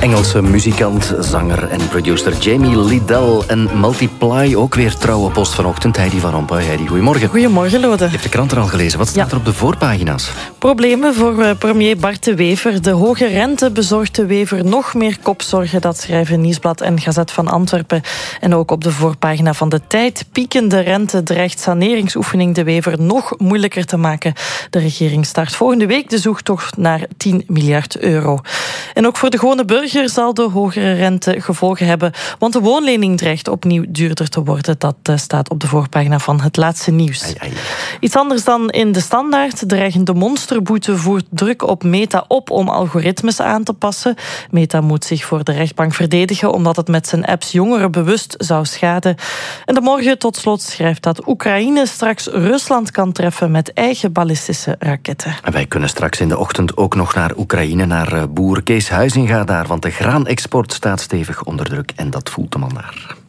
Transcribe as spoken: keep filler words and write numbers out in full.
Engelse muzikant, zanger en producer Jamie Liddell. En Multiply ook weer trouwe post vanochtend. Heidi van Rompuy. Heidi, goedemorgen. Goedemorgen, Lode. Je hebt de krant er al gelezen. Wat staat ja. er op de voorpagina's? Problemen voor premier Bart de Wever. De hoge rente bezorgt de Wever nog meer kopzorgen. Dat schrijven Nieuwsblad en Gazet van Antwerpen. En ook op de voorpagina van De Tijd. Piekende rente dreigt saneringsoefening de Wever nog moeilijker te maken. De regering start volgende week de zoektocht naar tien miljard euro. En ook voor de gewone burger zal de hogere rente gevolgen hebben, want de woonlening dreigt opnieuw duurder te worden. Dat uh, staat op de voorpagina van Het Laatste Nieuws. Ai, ai. Iets anders dan in de Standaard. Dreigende monsterboete voert druk op Meta op om algoritmes aan te passen. Meta moet zich voor de rechtbank verdedigen omdat het met zijn apps jongeren bewust zou schaden. En de Morgen tot slot schrijft dat Oekraïne straks Rusland kan treffen met eigen ballistische raketten. En wij kunnen straks in de ochtend ook nog naar Oekraïne, naar boer Kees Huizinga daar, want de graanexport staat stevig onder druk en dat voelt de man daar.